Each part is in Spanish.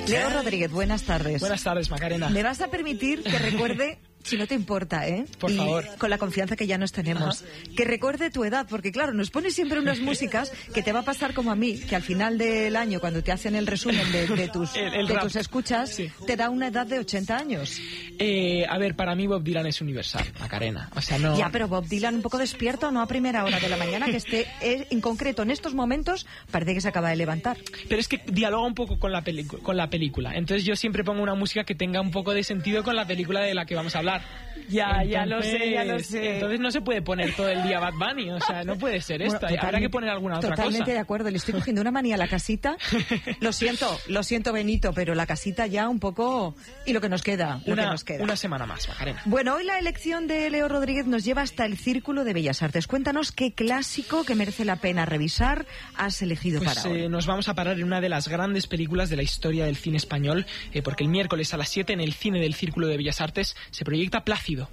Leo Rodríguez, buenas tardes. Buenas tardes, Macarena. Me vas a permitir que recuerde, si no te importa, Por favor. Con la confianza que ya nos tenemos, que recuerde tu edad, porque claro, nos pones siempre unas músicas que te va a pasar como a mí, que al final del año, cuando te hacen el resumen de tus escuchas, sí, te da una edad de 80 años. A ver, para mí Bob Dylan es universal, Macarena. O sea, no... Ya, pero Bob Dylan un poco despierto, no a primera hora de la mañana, que esté, en concreto, en estos momentos, parece que se acaba de levantar. Pero es que dialoga un poco con la película. Entonces yo siempre pongo una música que tenga un poco de sentido con la película de la que vamos a hablar. Ya lo sé. Entonces no se puede poner todo el día Bad Bunny, o sea, no puede ser esto. Habrá que poner alguna otra cosa. Totalmente de acuerdo, le estoy cogiendo una manía a la casita. Lo siento, Benito, pero la casita ya un poco... Y lo que nos queda. Una semana más, Macarena. Bueno, hoy la elección de Leo Rodríguez nos lleva hasta el Círculo de Bellas Artes. Cuéntanos qué clásico que merece la pena revisar has elegido para hoy. Nos vamos a parar en una de las grandes películas de la historia del cine español, porque el miércoles a las 7 en el cine del Círculo de Bellas Artes se proyecta Plácido.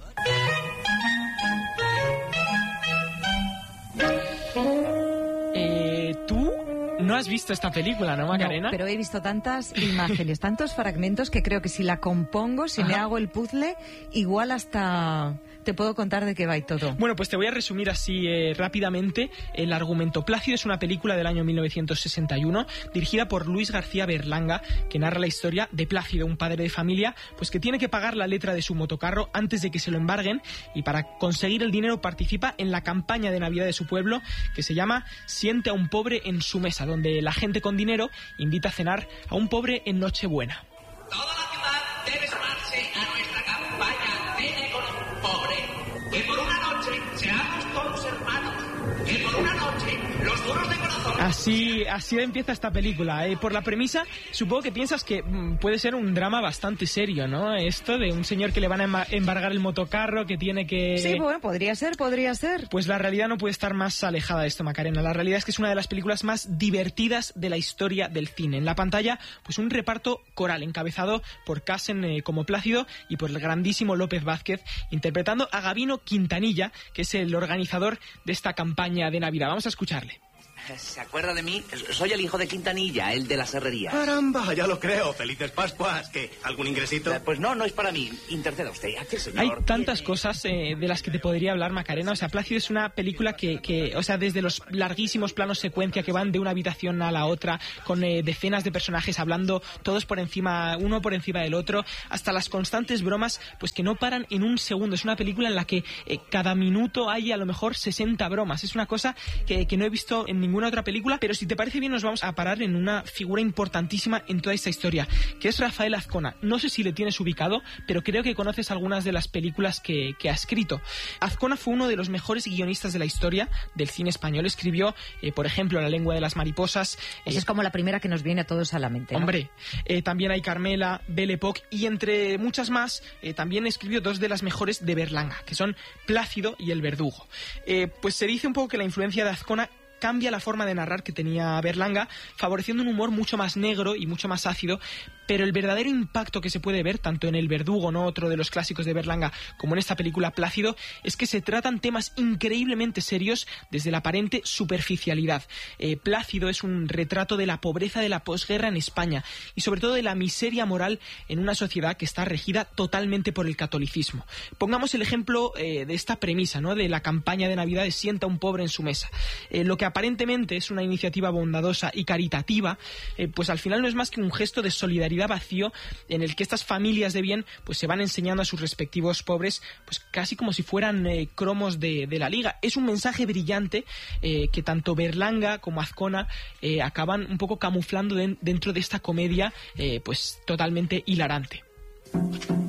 ¿Tú no has visto esta película, no, Macarena? No, pero he visto tantas imágenes, tantos fragmentos que creo que si la compongo, si me hago el puzzle, igual hasta te puedo contar de qué va y todo. Bueno, pues te voy a resumir así rápidamente el argumento. Plácido es una película del año 1961 dirigida por Luis García Berlanga, que narra la historia de Plácido, un padre de familia pues que tiene que pagar la letra de su motocarro antes de que se lo embarguen, y para conseguir el dinero participa en la campaña de Navidad de su pueblo que se llama Siente a un pobre en su mesa, donde la gente con dinero invita a cenar a un pobre en Nochebuena. Toda la ciudad debe sumarse a nuestra campaña Cene con un pobre. Que por una noche seamos todos hermanos. Que por una noche los duros de corazón... Así empieza esta película. Por la premisa, supongo que piensas que puede ser un drama bastante serio, ¿no? Esto de un señor que le van a embargar el motocarro, que tiene que... Sí, bueno, podría ser. Pues la realidad no puede estar más alejada de esto, Macarena. La realidad es que es una de las películas más divertidas de la historia del cine. En la pantalla, pues un reparto coral encabezado por Casen como Plácido y por el grandísimo López Vázquez, interpretando a Gabino Quintanilla, que es el organizador de esta campaña de Navidad. Vamos a escucharle. ¿Se acuerda de mí? Soy el hijo de Quintanilla, el de la serrería. Caramba, ya lo creo. Felices Pascuas. ¿Qué? ¿Algún ingresito? Pues no es para mí. Interceda usted. Aquel señor... Hay tantas cosas de las que te podría hablar, Macarena. O sea, Plácido es una película que o sea, desde los larguísimos planos secuencia que van de una habitación a la otra, con decenas de personajes hablando, todos por encima, uno por encima del otro, hasta las constantes bromas, pues que no paran en un segundo. Es una película en la que cada minuto hay a lo mejor 60 bromas. Es una cosa que no he visto en ninguna otra película, pero si te parece bien nos vamos a parar en una figura importantísima en toda esta historia, que es Rafael Azcona. No sé si le tienes ubicado, pero creo que conoces algunas de las películas que ha escrito. Azcona fue uno de los mejores guionistas de la historia del cine español. Escribió, por ejemplo, La lengua de las mariposas. Esa es como la primera que nos viene a todos a la mente, ¿no? Hombre, también hay Carmela, Belle Époque y entre muchas más, también escribió dos de las mejores de Berlanga, que son Plácido y El verdugo. Pues se dice un poco que la influencia de Azcona cambia la forma de narrar que tenía Berlanga, favoreciendo un humor mucho más negro y mucho más ácido, pero el verdadero impacto que se puede ver, tanto en El verdugo, ¿no?, otro de los clásicos de Berlanga, como en esta película Plácido, es que se tratan temas increíblemente serios desde la aparente superficialidad. Plácido es un retrato de la pobreza de la posguerra en España y sobre todo de la miseria moral en una sociedad que está regida totalmente por el catolicismo. Pongamos el ejemplo de esta premisa, ¿no?, de la campaña de Navidad de Sienta a un pobre en su mesa. Lo que aparentemente es una iniciativa bondadosa y caritativa, pues al final no es más que un gesto de solidaridad vacío en el que estas familias de bien pues se van enseñando a sus respectivos pobres pues casi como si fueran cromos de la liga. Es un mensaje brillante que tanto Berlanga como Azcona acaban un poco camuflando dentro de esta comedia pues totalmente hilarante.